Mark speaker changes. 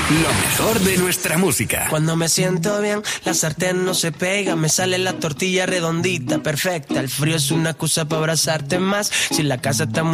Speaker 1: Lo mejor de nuestra música.
Speaker 2: Cuando me siento bien, la sartén no se pega, me sale la tortilla redondita, perfecta. El frío es una excusa para abrazarte más. Si la casa está muy